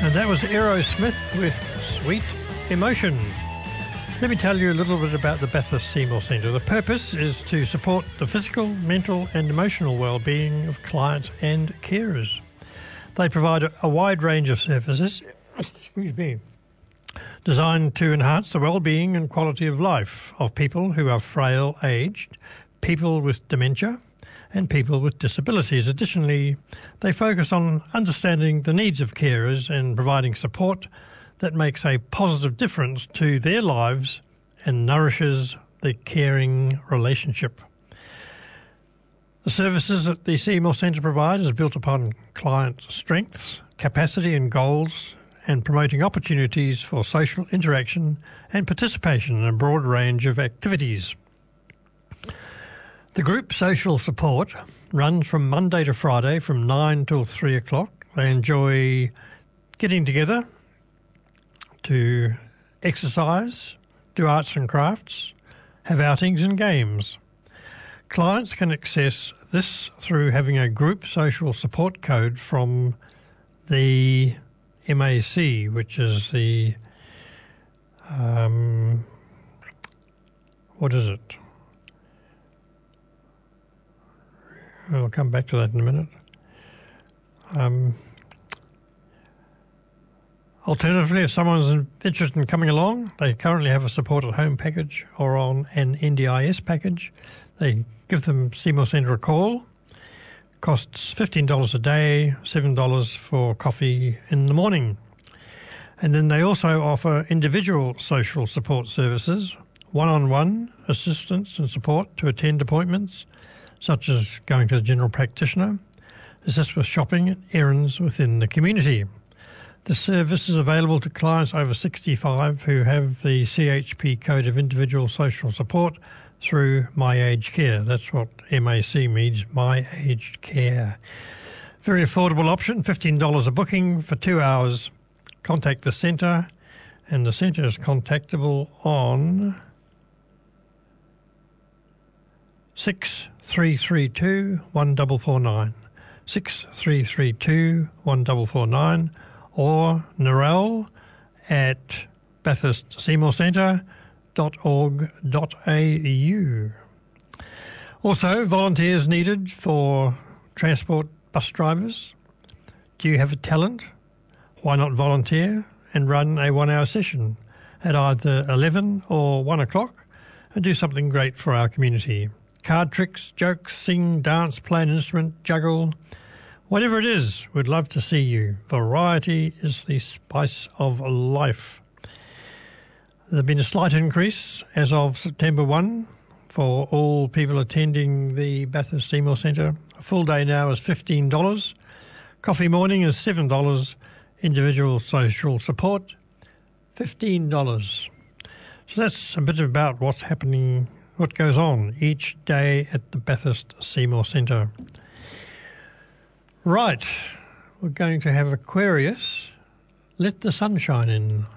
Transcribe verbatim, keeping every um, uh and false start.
And that was Aerosmith with Sweet Emotion. Let me tell you a little bit about the Bathurst Seymour Centre. The purpose is to support the physical, mental and emotional well-being of clients and carers. They provide a, a wide range of services excuse me, designed to enhance the well-being and quality of life of people who are frail aged, people with dementia and people with disabilities. Additionally, they focus on understanding the needs of carers and providing support that makes a positive difference to their lives and nourishes the caring relationship. The services that the Seymour Centre provide is built upon client strengths, capacity and goals, and promoting opportunities for social interaction and participation in a broad range of activities. The group social support runs from Monday to Friday from nine till three o'clock. They enjoy getting together to exercise, do arts and crafts, have outings and games. Clients can access this through having a group social support code from the M A C, which is the, um, what is it? I'll come back to that in a minute. Um, alternatively, if someone's interested in coming along, they currently have a support at home package or on an N D I S package. They give them Seymour Centre a call. Costs fifteen dollars a day, seven dollars for coffee in the morning. And then they also offer individual social support services, one-on-one assistance and support to attend appointments, such as going to the general practitioner, assist with shopping and errands within the community. The service is available to clients over sixty-five who have the C H P code of individual social support through My Aged Care. That's what M A C means, My Aged Care. Very affordable option, fifteen dollars a booking for two hours. Contact the centre, and the centre is contactable on six three three two, one four four nine, six three three two, one four four nine, or Narelle at bathurst seymour centre dot org dot a u. Also, volunteers needed for transport bus drivers. Do you have a talent? Why not volunteer and run a one-hour session at either eleven or one o'clock and do something great for our community? Card tricks, jokes, sing, dance, play an instrument, juggle, whatever it is, we'd love to see you. Variety is the spice of life. There's been a slight increase as of September first for all people attending the Bathurst Seymour Centre. A full day now is fifteen dollars. Coffee morning is seven dollars. Individual social support, fifteen dollars. So that's a bit about what's happening, what goes on each day at the Bathurst Seymour Centre. Right, we're going to have Aquarius, Let the Sunshine In.